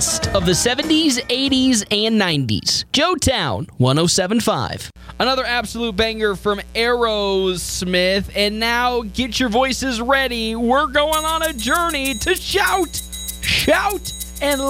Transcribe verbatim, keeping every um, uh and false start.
best of the seventies, eighties, and nineties. Joetown one oh seven point five. Another absolute banger from Aerosmith. And now get your voices ready. We're going on a journey to shout, shout, and